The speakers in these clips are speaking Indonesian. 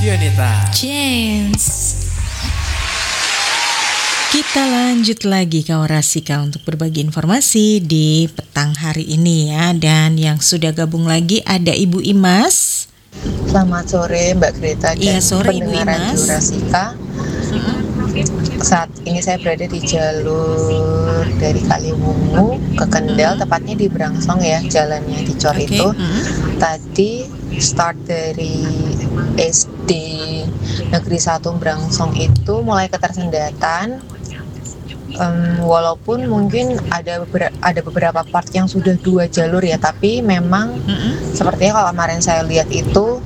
Dionita. James. Kita lanjut lagi kawan Rasika untuk berbagi informasi di petang hari ini ya. Dan yang sudah gabung lagi ada Ibu Imas. Selamat sore Mbak Greta dan sore, pendengar Radio Rasika. Saat ini saya berada di jalur dari Kaliwungu ke Kendal, tepatnya di Brangsong ya, jalannya di Cor itu. Tadi start dari SD Negeri 1 Brangsong itu mulai ketersendatan. Walaupun mungkin ada beberapa part yang sudah 2 jalur ya, tapi memang sepertinya kalau kemarin saya lihat itu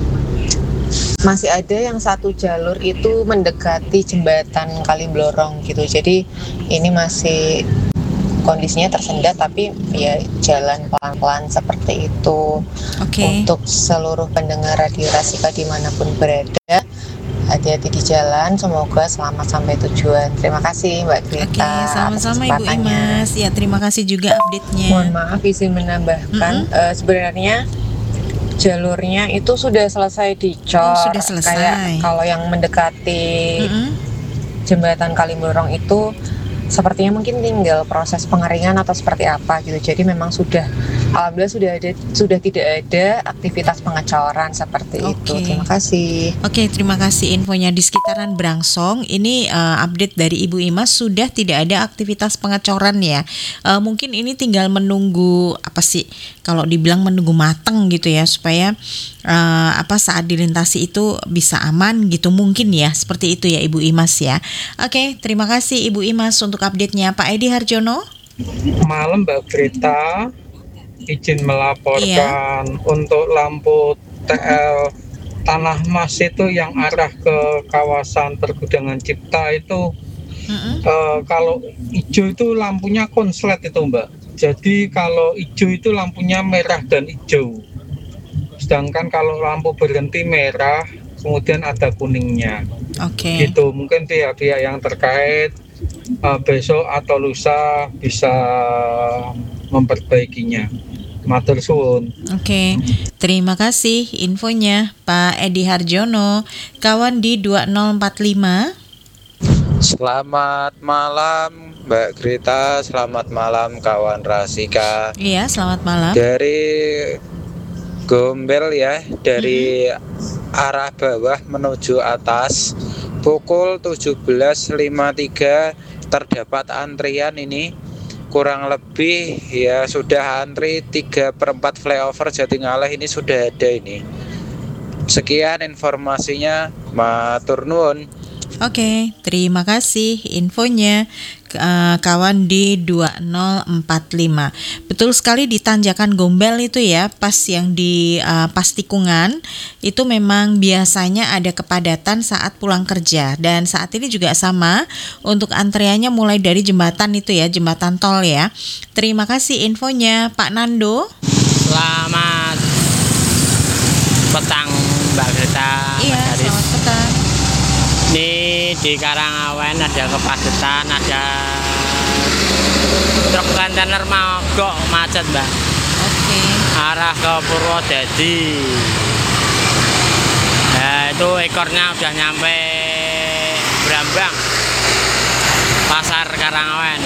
masih ada yang 1 jalur itu mendekati jembatan Kaliblorong gitu. Jadi ini masih kondisinya tersendat, tapi ya jalan pelan-pelan seperti itu. Untuk seluruh pendengar Radio Rasika dimanapun berada, hati-hati di jalan, semoga selamat sampai tujuan. Terima kasih Mbak Greta. Sama-sama Ibu Imas. Ya, terima kasih juga update-nya. Mohon maaf izin menambahkan, sebenarnya jalurnya itu sudah selesai dicor. Sudah selesai. Kayak kalau yang mendekati jembatan Kaliblorong itu sepertinya mungkin tinggal proses pengeringan atau seperti apa gitu. Jadi memang alhamdulillah sudah tidak ada aktivitas pengecoran seperti itu. Terima kasih. Terima kasih infonya di sekitaran Brangsong. Ini update dari Ibu Imas, sudah tidak ada aktivitas pengecoran ya. Mungkin ini tinggal menunggu kalau dibilang menunggu mateng gitu ya, supaya saat dilintasi itu bisa aman gitu mungkin ya, seperti itu ya Ibu Imas ya. Terima kasih Ibu Imas untuk update-nya. Pak Edi Harjono. Malam Mbak Greta, izin melaporkan untuk lampu TL Tanah Mas itu yang arah ke kawasan Pergudangan Cipta itu kalau hijau itu lampunya konslet itu Mbak. Jadi kalau hijau itu lampunya merah dan hijau. Sedangkan kalau lampu berhenti merah, kemudian ada kuningnya. Gitu, mungkin pihak-pihak yang terkait besok atau lusa bisa memperbaikinya. Matur suwun. Terima kasih infonya Pak Edi Harjono. Kawan di 2045. Selamat malam Mbak Greta, selamat malam kawan Rasika. Iya, selamat malam. Dari Gombel ya, dari arah bawah menuju atas pukul 17.53 terdapat antrian ini, kurang lebih ya sudah antri 3/4 flyover Jatingaleh ini sudah ada ini. Sekian informasinya, matur nuwun. Terima kasih infonya kawan di 2045. Betul sekali, di tanjakan Gombel itu ya, pas yang di pas tikungan itu memang biasanya ada kepadatan saat pulang kerja, dan saat ini juga sama untuk antriannya mulai dari jembatan itu ya, jembatan tol ya. Terima kasih infonya Pak Nando. Selamat petang Mbak Greta. Iya, selamat petang. Ini di Karangawen ada kepadatan, ada truk kontainer mogok macet Mbak. Arah ke Purwodadi. Nah itu ekornya udah nyampe Brambang, Pasar Karangawen.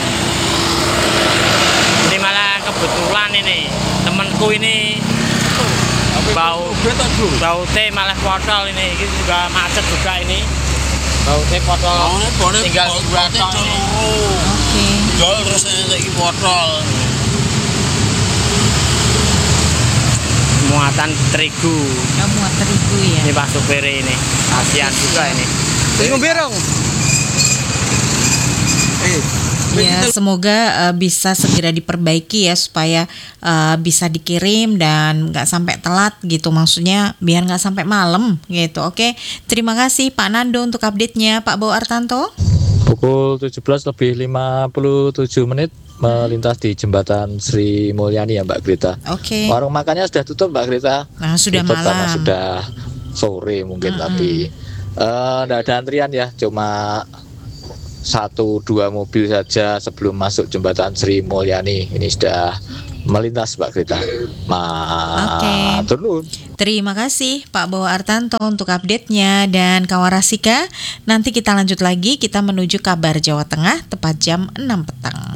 Ini malah kebetulan ini temanku ini bau teh malah potol ini juga macet juga ini. Bau teh potol tinggal potol. Jual terus lagi potol. Muatan terigu. Muatan terigu ya. Ini Pak supir ini. Kasihan juga ini. Terigu berong. Ya, semoga bisa segera diperbaiki ya, supaya bisa dikirim dan nggak sampai telat gitu, maksudnya biar nggak sampai malam gitu. Terima kasih Pak Nando untuk update-nya. Pak Bo Artanto. Pukul 17:57 melintas di jembatan Sri Mulyani ya Mbak Greta. Warung makannya sudah tutup Mbak Greta. Sudah tutup malam. Karena sudah sore mungkin, tapi nggak ada antrian ya, cuma 1-2 mobil saja sebelum masuk jembatan Sri Mulyani. Ini sudah melintas Mbak Grita. Matur nuwun. Terima kasih Pak Bowo Artanto untuk update-nya, dan Kawarasika, nanti kita lanjut lagi, kita menuju kabar Jawa Tengah tepat jam 6 petang.